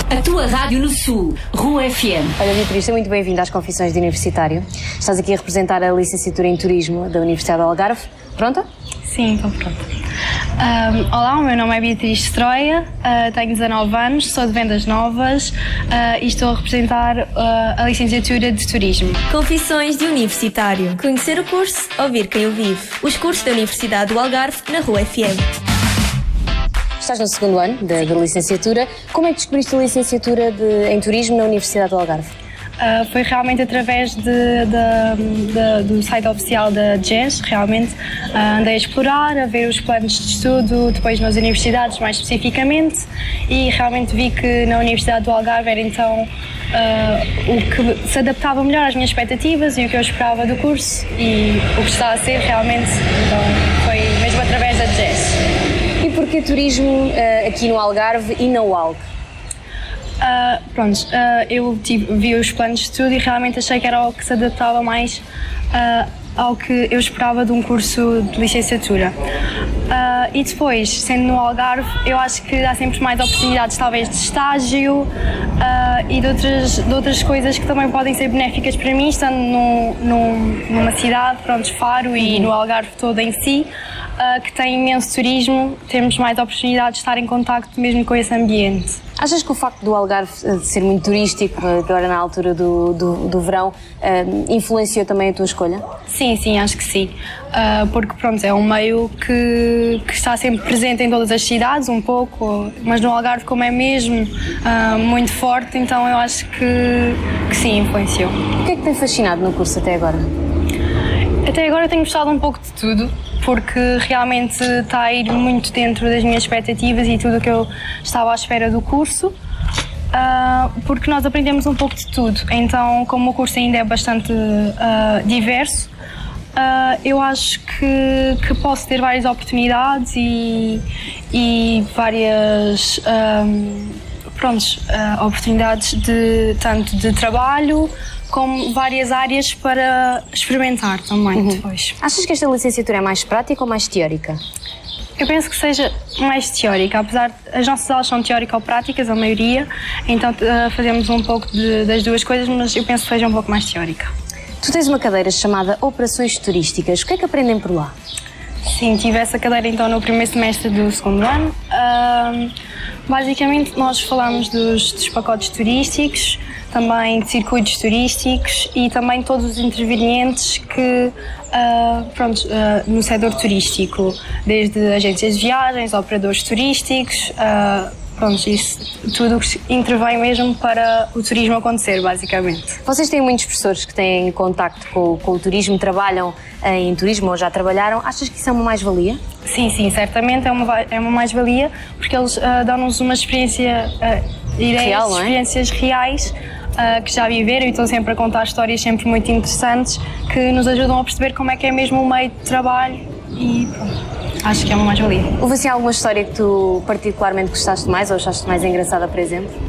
A tua rádio no Sul, Rua FM. Olha, Beatriz, muito bem-vinda às Confissões de Universitário. Estás aqui a representar a licenciatura em Turismo da Universidade do Algarve. Pronta? Sim, estou pronta. Olá, o meu nome é Beatriz Stroia, tenho 19 anos, sou de Vendas Novas e estou a representar a licenciatura de Turismo. Confissões de Universitário. Conhecer o curso, ouvir quem o vive. Os cursos da Universidade do Algarve na Rua FM. Estás no segundo ano da licenciatura. Como é que descobriste a licenciatura em Turismo na Universidade do Algarve? Foi realmente através do site oficial da GES, realmente andei a explorar, a ver os planos de estudo, depois nas universidades mais especificamente, e realmente vi que na Universidade do Algarve era então o que se adaptava melhor às minhas expectativas e o que eu esperava do curso e o que está a ser realmente, então foi mesmo através da GES. E porquê Turismo aqui no Algarve e na UALG? Eu vi os planos de estudo e realmente achei que era algo que se adaptava mais ao que eu esperava de um curso de licenciatura. E depois, sendo no Algarve, eu acho que há sempre mais oportunidades talvez de estágio e de outras coisas que também podem ser benéficas para mim, estando numa cidade, Faro e no Algarve todo em si, que tem imenso turismo, temos mais oportunidades de estar em contacto mesmo com esse ambiente. Achas que o facto do Algarve ser muito turístico, agora na altura do verão, influenciou também a tua escolha? Sim, acho que sim. Porque é um meio que está sempre presente em todas as cidades, um pouco, mas no Algarve, como é mesmo muito forte, então eu acho que sim, influenciou. O que é que tem fascinado no curso até agora? Até agora tenho gostado um pouco de tudo, porque realmente está a ir muito dentro das minhas expectativas e tudo o que eu estava à espera do curso, porque nós aprendemos um pouco de tudo. Então, como o curso ainda é bastante diverso, eu acho que posso ter várias oportunidades e várias oportunidades tanto de trabalho como várias áreas para experimentar também depois. Achas que esta licenciatura é mais prática ou mais teórica? Eu penso que seja mais teórica, apesar de as nossas aulas são teórico-práticas, a maioria, então fazemos um pouco das duas coisas, mas eu penso que seja um pouco mais teórica. Tu tens uma cadeira chamada Operações Turísticas, o que é que aprendem por lá? Sim, tive essa cadeira então no primeiro semestre do segundo ano. Basicamente nós falamos dos pacotes turísticos, também de circuitos turísticos e também todos os intervenientes que, no setor turístico, desde agências de viagens, operadores turísticos, isso tudo que intervém mesmo para o turismo acontecer, basicamente. Vocês têm muitos professores que têm contacto com o turismo, trabalham em turismo ou já trabalharam. Achas que isso é uma mais-valia? Sim, certamente é uma mais-valia, porque eles dão-nos uma experiência, real, não é? Experiências reais, que já viveram e estão sempre a contar histórias sempre muito interessantes que nos ajudam a perceber como é que é mesmo o meio de trabalho e acho que é uma mais-valia. Houve assim alguma história que tu particularmente gostaste mais ou achaste mais engraçada, por exemplo?